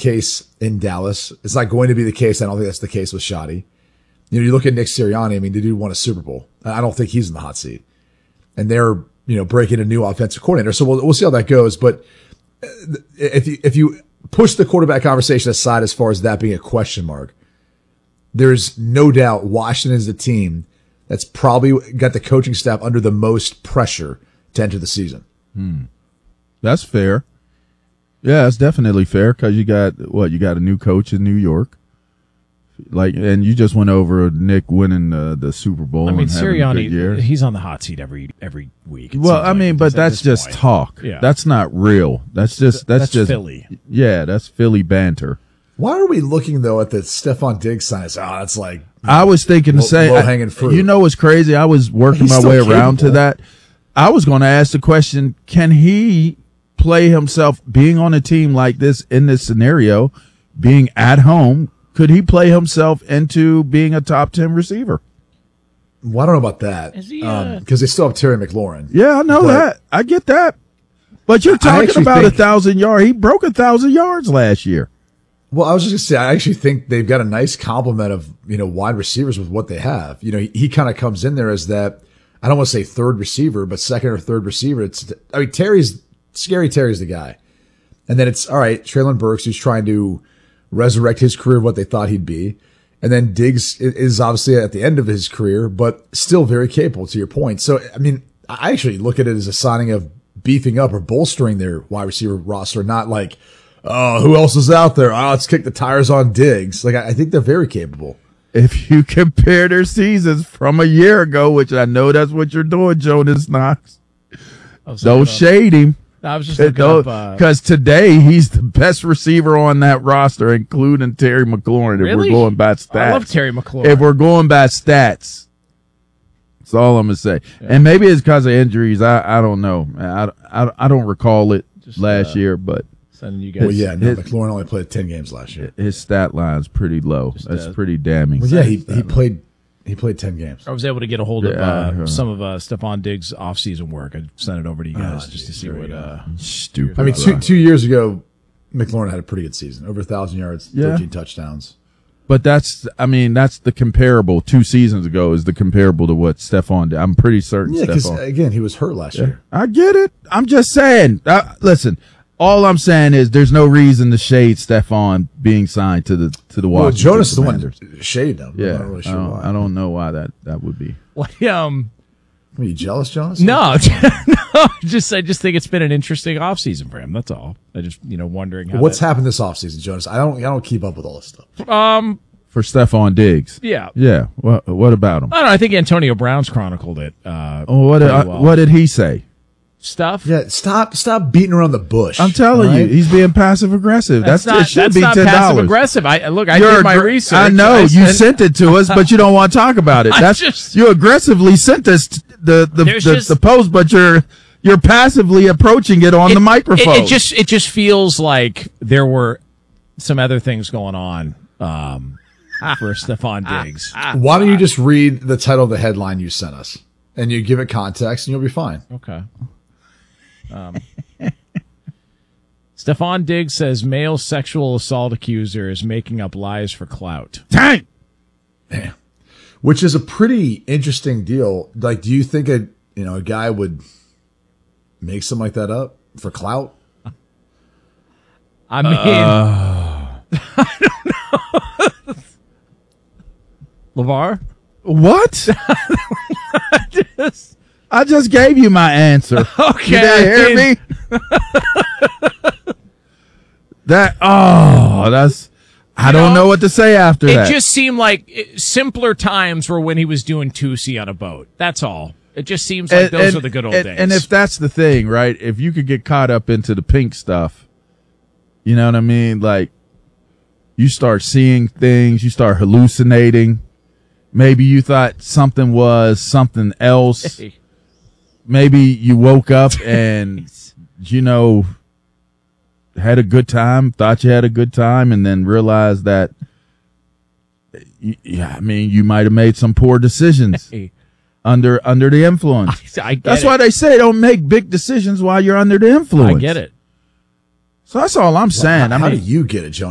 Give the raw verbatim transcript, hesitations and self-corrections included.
case in Dallas. It's not going to be the case. I don't think that's the case with Shoddy. You know, you look at Nick Sirianni. I mean, the dude won a Super Bowl. I don't think he's in the hot seat. And they're, you know, breaking a new offensive coordinator. So we'll, we'll see how that goes. But if you, if you push the quarterback conversation aside as far as that being a question mark, there's no doubt Washington is the team that's probably got the coaching staff under the most pressure to enter the season. Hmm. That's fair. Yeah, it's definitely fair because you got what you got a new coach in New York, like, and you just went over Nick winning the, the Super Bowl. I mean, and Sirianni, he's on the hot seat every every week. Well, I like mean, but that's just point. talk. Yeah. That's not real. That's just that's, that's just Philly. Yeah, that's Philly banter. Why are we looking though at the Stephon Diggs sign? Oh, that's like I was thinking low, to say, low hanging fruit. You know what's crazy? I was working He's my way still around to capable. that. I was going to ask the question: can he play himself being on a team like this in this scenario, being at home? Could he play himself into being a top ten receiver? Well, I don't know about that. Is he, because uh, they still have Terry McLaurin. Yeah, I know But- that. I get that. But you're I talking actually about think- a thousand yards. He broke a thousand yards last year. Well, I was just gonna say, I actually think they've got a nice complement of, you know, wide receivers with what they have. You know, he, he kind of comes in there as that, I don't want to say third receiver, but second or third receiver. It's, I mean, Terry's, Scary Terry's the guy. And then it's, all right, Traylon Burks, who's trying to resurrect his career, what they thought he'd be. And then Diggs is obviously at the end of his career, but still very capable, to your point. So, I mean, I actually look at it as a signing of beefing up or bolstering their wide receiver roster, not like, oh, who else is out there? Oh, let's kick the tires on Diggs. Like, I, I think they're very capable. If you compare their seasons from a year ago, which I know that's what you're doing, Jonas Knox, don't shade him. I was just looking up, uh, Because today he's the best receiver on that roster, including Terry McLaurin, if Really? we're going by stats. I love Terry McLaurin. If we're going by stats. That's all I'm going to say. Yeah. And maybe it's because of injuries. I, I don't know. I, I, I don't recall it Just, last uh, year, but Sending you guys. Well, yeah, no, It- McLaurin only played ten games last year. his stat line's pretty low. Just, That's uh, pretty damning. Well, yeah, he, he played he played ten games. I was able to get a hold of Yeah, uh, yeah. some of uh, Stephon Diggs' off-season work. I sent it over to you guys Oh, just to geez, see there what. you go. Uh, Stupid. I mean, two two years ago, McLaurin had a pretty good season, over a thousand yards, Yeah. thirteen touchdowns. But that's, I mean, that's the comparable. Two seasons ago is the comparable to what Stephon did. I'm pretty certain Yeah, because Stephon. again, he was hurt last year. I get it. I'm just saying. Uh, listen, all I'm saying is there's no reason to shade Stephon being signed to the to the Well, Washington Jonas is the Commanders. one that shaved him. Yeah, I'm not really sure I, don't, why. I don't know why that, that would be. what, um, Are you jealous, Jonas? no, no, just I just think it's been an interesting off-season for him. That's all. I just you know wondering how What's that, happened this offseason, Jonas? I don't I don't keep up with all this stuff. Um, For Stephon Diggs. yeah. Yeah. What What about him? I don't know. I think Antonio Brown's chronicled it. Uh, Oh, what did pretty I, well. what did he say? stuff? Yeah, stop stop beating around the bush. I'm telling all you, right? he's being passive aggressive. That's, That's not it should that's be not ten passive dollars. aggressive. I look. I You're did my aggr- research. I know you sent- sent it to us, but you don't want to talk about it. I That's just- you aggressively sent us t- the the, There's the, just- the post, but you're you're passively approaching it on It- the microphone. It, it just it just feels like there were some other things going on um, for Stephon Diggs. Why don't you just read the title of the headline you sent us, and you give it context, and you'll be fine. Okay. Um, Stephon Diggs says male sexual assault accuser is making up lies for clout. Tank. Damn. Which is a pretty interesting deal. Like, do you think a you know a guy would make something like that up for clout? I mean, Uh. I don't know. LeVar? What? I just gave you my answer. Okay, You didn't I hear mean- me? That oh, that's I You don't know, know what to say after It that. just seemed like it- simpler times were when he was doing Tusi on a boat. That's all. It just seems like those are the good old and, days. And if that's the thing, right? If you could get caught up into the pink stuff, you know what I mean? Like you start seeing things, you start hallucinating. Maybe you thought something was something else. Hey. Maybe you woke up and, you know, had a good time, thought you had a good time, and then realized that, yeah, I mean, you might have made some poor decisions Hey. under under the influence. I get That's it. why they say don't make big decisions while you're under the influence. I get it. So that's all I'm saying. How, I how mean, do you get it, Jonas?